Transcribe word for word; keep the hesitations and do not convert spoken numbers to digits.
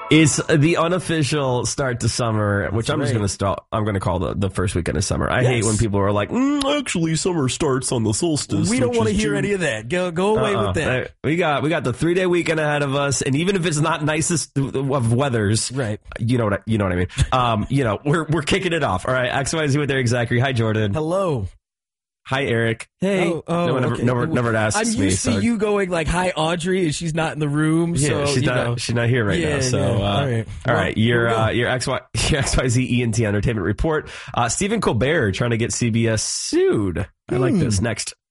It's the unofficial start to summer, which That's I'm just right. going to start. I'm going to call the, the first weekend of summer. I Yes. hate when people are like, mm, actually, summer starts on the solstice. We don't which want to is hear June." any of that. Go go away Uh-uh. with that. Uh, We got we got the three day weekend ahead of us, and even if it's not nicest of weathers, Right. You know what I, you know what I mean. Um, you know, we're we're kicking it off. All right, X Y Z with Eric Zachary. Hi, Jordan. Hello. Hi, Eric. Hey. Oh, oh, no one ever, okay. never, never asks I'm me. used so- to you going like, "Hi, Audrey," and she's not in the room. Yeah, so, she's you not. know. She's not here right Yeah, now. So, yeah. uh, All right. all Well, right. here Your we go. uh, your X Y your X Y Z E N T Entertainment Report. Uh, Stephen Colbert trying to get C B S sued. I like Hmm. this. Next.